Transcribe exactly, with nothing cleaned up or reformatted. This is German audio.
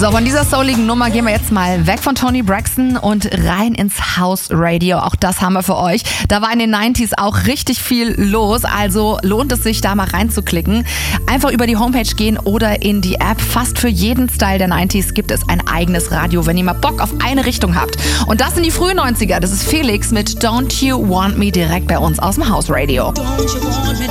So, von dieser souligen Nummer gehen wir jetzt mal weg von Toni Braxton und rein ins House Radio. Auch das haben wir für euch. Da war in den neunziger auch richtig viel los, also lohnt es sich, da mal reinzuklicken. Einfach über die Homepage gehen oder in die App. Fast für jeden Style der neunziger gibt es ein eigenes Radio, wenn ihr mal Bock auf eine Richtung habt. Und das sind die frühen neunziger. Das ist Felix mit Don't You Want Me direkt bei uns aus dem House Radio. Don't you want me